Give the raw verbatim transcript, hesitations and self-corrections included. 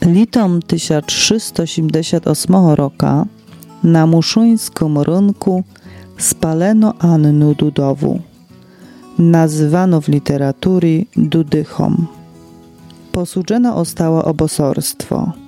Litom tysiąc trzysta siedemdziesiąt ósmego roku na muszuńskim rynku spaleno Annu Dudową. Nazywano w literatury Dudychą. Posłudzone zostało obosorstwo.